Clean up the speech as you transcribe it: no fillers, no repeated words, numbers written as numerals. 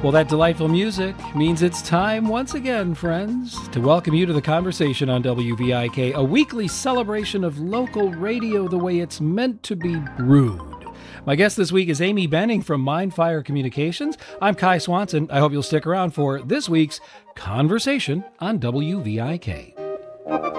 Well, that delightful music means it's time once again, friends, to welcome you to the conversation on WVIK, a weekly celebration of local radio the way it's meant to be brewed. My guest this week is Amy Benning from Mindfire Communications. I'm Kai Swanson. I hope you'll stick around for this week's conversation on WVIK.